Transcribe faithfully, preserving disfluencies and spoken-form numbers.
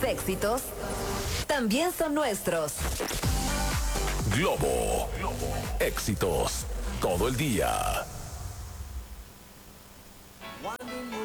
tus éxitos también son nuestros. Globo. Éxitos todo el día. One,